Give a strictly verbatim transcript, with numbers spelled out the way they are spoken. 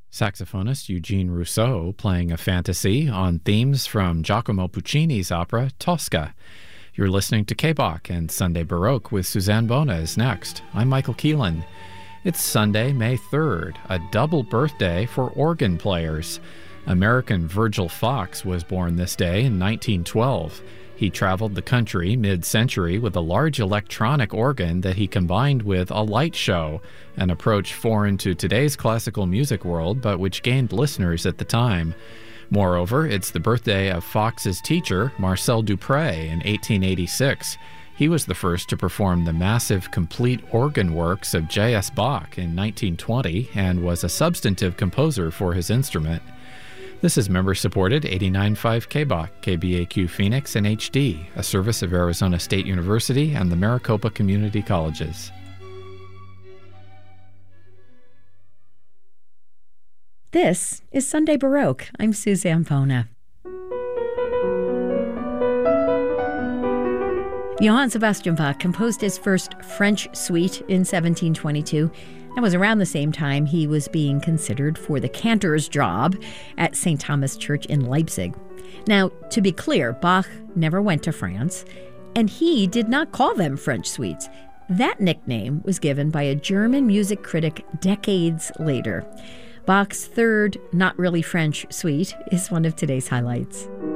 Saxophonist Eugene Rousseau playing a fantasy on themes from Giacomo Puccini's opera Tosca. You're listening to K-Bach, and Sunday Baroque with Suzanne Bona is next. I'm Michael Keelan. It's Sunday, May third, a double birthday for organ players. American Virgil Fox was born this day in nineteen twelve. He traveled the country mid-century with a large electronic organ that he combined with a light show, an approach foreign to today's classical music world, but which gained listeners at the time. Moreover, it's the birthday of Fox's teacher, Marcel Dupré, in eighteen eighty-six. He was the first to perform the massive complete organ works of J S Bach in nineteen twenty and was a substantive composer for his instrument. This is member-supported eighty-nine point five K-Bach, K B A Q Phoenix and H D, a service of Arizona State University and the Maricopa Community Colleges. This is Sunday Baroque. I'm Suzanne Bona. Johann Sebastian Bach composed his first French suite in seventeen twenty-two. That was around the same time he was being considered for the cantor's job at Saint Thomas Church in Leipzig. Now, to be clear, Bach never went to France, and he did not call them French suites. That nickname was given by a German music critic decades later. Bach's third, not really French suite is one of today's highlights.